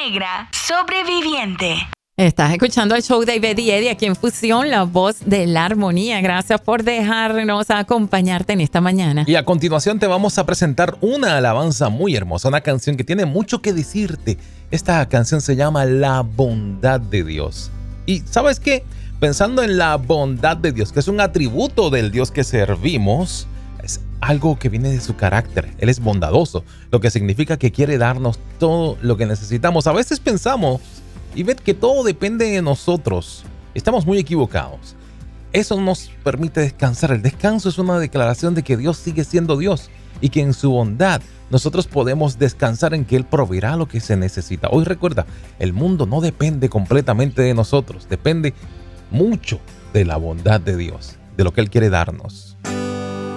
Negra, Sobreviviente. Estás escuchando el show de Betty y Eddie aquí en Fusión, la voz de la armonía. Gracias por dejarnos acompañarte en esta mañana. Y a continuación te vamos a presentar una alabanza muy hermosa, una canción que tiene mucho que decirte. Esta canción se llama La Bondad de Dios. Y ¿sabes qué? Pensando en la bondad de Dios, que es un atributo del Dios que servimos, es algo que viene de su carácter. Él es bondadoso, lo que significa que quiere darnos todo lo que necesitamos. A veces pensamos y ven que todo depende de nosotros. Estamos muy equivocados. Eso nos permite descansar. El descanso es una declaración de que Dios sigue siendo Dios y que en su bondad nosotros podemos descansar en que Él proveerá lo que se necesita. Hoy recuerda, el mundo no depende completamente de nosotros, depende mucho de la bondad de Dios, de lo que Él quiere darnos.